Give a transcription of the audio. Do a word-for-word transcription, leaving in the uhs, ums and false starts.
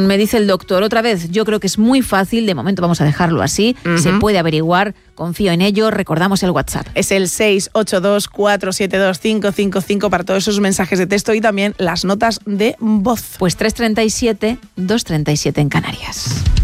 Me dice el doctor, otra vez, yo creo que es muy fácil, de momento vamos a dejarlo así, uh-huh. se puede averiguar, confío en ello, recordamos el WhatsApp. Es el seis ocho dos, cuatro siete dos, cinco cinco cinco para todos esos mensajes de texto y también las notas de voz. Pues tres treinta y siete, dos treinta y siete en Canarias.